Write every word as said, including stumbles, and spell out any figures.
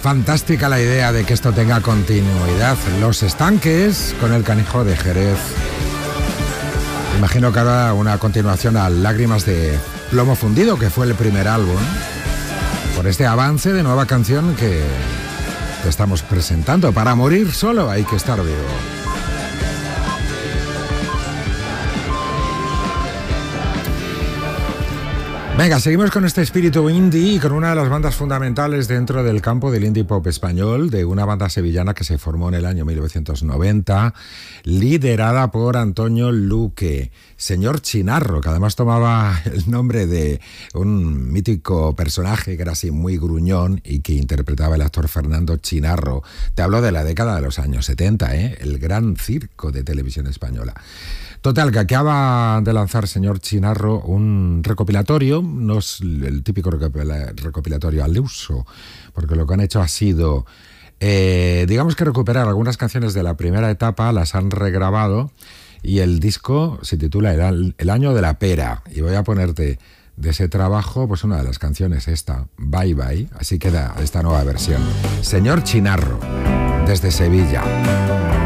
Fantástica la idea de que esto tenga continuidad. Los Estanques con el Canijo de Jerez. Imagino que habrá una continuación a Lágrimas de Plomo Fundido, que fue el primer álbum, por este avance de nueva canción que te estamos presentando. Para morir solo hay que estar vivo. Venga, seguimos con este espíritu indie y con una de las bandas fundamentales dentro del campo del indie pop español, de una banda sevillana que se formó en el año mil novecientos noventa, liderada por Antonio Luque, señor Chinarro, que además tomaba el nombre de un mítico personaje que era así muy gruñón y que interpretaba el actor Fernando Chinarro. Te hablo de la década de los años setenta, ¿eh? El gran circo de televisión española. Total, que acaba de lanzar señor Chinarro un recopilatorio, no es el típico recopilatorio al uso, porque lo que han hecho ha sido, eh, digamos que recuperar algunas canciones de la primera etapa, las han regrabado, y el disco se titula El, el año de la pera, y voy a ponerte de ese trabajo pues una de las canciones, esta, Bye Bye, así queda esta nueva versión. Señor Chinarro, desde Sevilla.